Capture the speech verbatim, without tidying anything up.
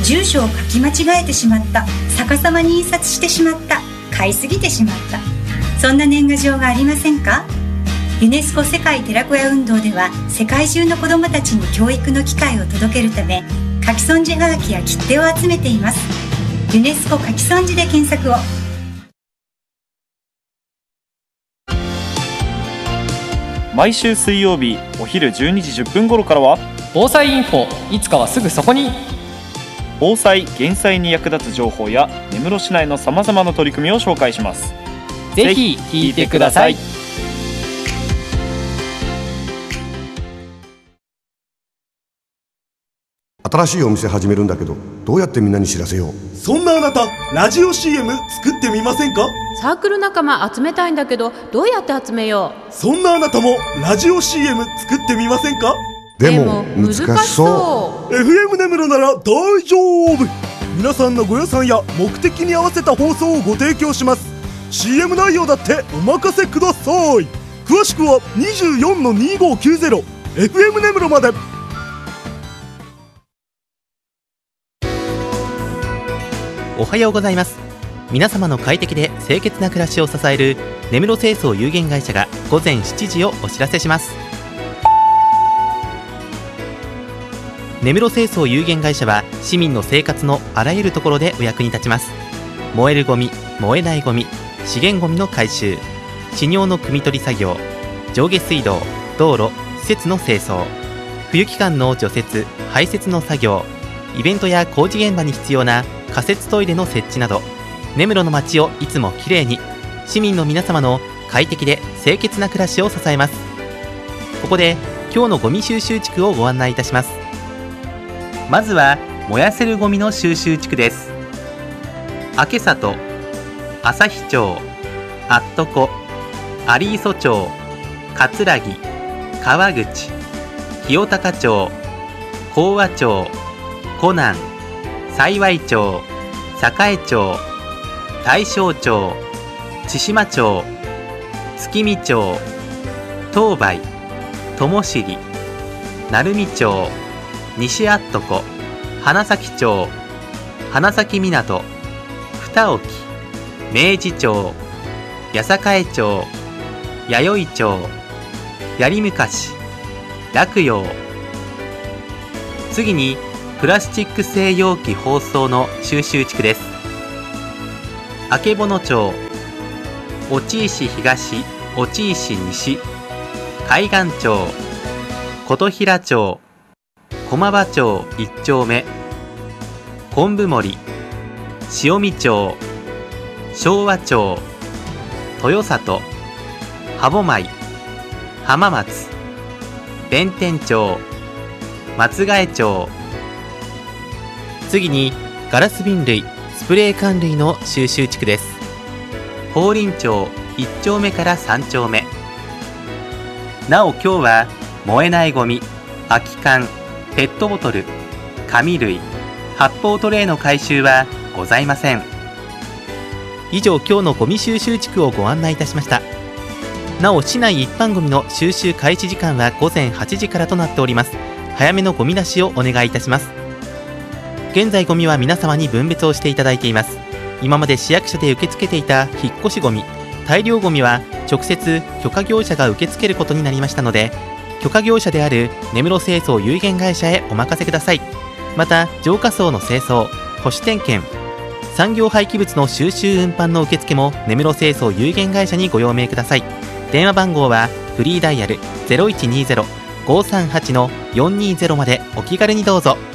住所を書き間違えてしまった、逆さまに印刷してしまった、買いすぎてしまった、そんな年賀状がありませんか？ユネスコ世界寺子屋運動では、世界中の子どもたちに教育の機会を届けるため、書き損じはがきや切手を集めています。ユネスコ書き損じで検索を。 毎週水曜日お昼じゅうにじじゅっぷん頃からは、 防災インフォ、いつかはすぐそこに。 防災・減災に役立つ情報や根室市内のさまざまな取り組みを紹介します。 ぜひ聞いてください。 新しいお店始めるんだけど、どうやってみんなに知らせよう。 そんなあなた、ラジオ シーエム 作ってみませんか？ サークル仲間集めたいんだけど、どうやって集めよう。 そんなあなたもラジオ シーエム 作ってみませんか？ でも難しそう。 エフエム 根室なら大丈夫。皆さんのご予算や目的に合わせた放送をご提供します。 シーエム 内容だってお任せください。詳しくは にじゅうよんのにごきゅうゼロ エフエム 根室まで。 おはようございます。皆様の快適で清潔な暮らしを支える根室清掃有限会社が午前しちじをお知らせします。根室清掃有限会社は市民の生活のあらゆるところでお役に立ちます。燃えるゴミ、燃えないゴミ、資源ゴミの回収、死尿の汲み取り作業、上下水道、道路、施設の清掃、冬期間の除雪・排雪の作業、イベントや工事現場に必要な仮設トイレの設置など、根室の街をいつもきれいに、市民の皆様の快適で清潔な暮らしを支えます。ここで今日のゴミ収集地区をご案内いたします。まずは燃やせるゴミの収集地区です。明里、朝日町、あっとこ、有磯町、葛城、川口、清高町、高和町、湖南、幸町、栄町、大正町、千島町、月見町、東梅、友尻、鳴海町、西あっとこ、花咲町、花咲港、二沖、明治町、八栄町、弥生町、槍昔、洛陽。次にプラスチック製容器包装の収集地区です。曙町、落石東、落石西、海岸町、琴平町、駒場町一丁目、昆布森、塩見町、昭和町、豊里、歯舞、浜松、弁天町、松ヶ江町。次にガラス瓶類、スプレー缶類の収集地区です。法輪町いち丁目からさん丁目。なお今日は燃えないゴミ、空き缶、ペットボトル、紙類、発泡トレイの回収はございません。以上、今日のゴミ収集地区をご案内いたしました。なお市内一般ゴミの収集開始時間はごぜんはちじからとなっております。早めのゴミ出しをお願いいたします。現在ゴミは皆様に分別をしていただいています。今まで市役所で受け付けていた引っ越しゴミ、大量ゴミは直接許可業者が受け付けることになりましたので、許可業者である根室清掃有限会社へお任せください。また浄化槽の清掃、保守点検、産業廃棄物の収集運搬の受付も根室清掃有限会社にご用命ください。電話番号はフリーダイヤル ゼロいちにゼロ ごーさんはち のよんにーゼロ までお気軽にどうぞ。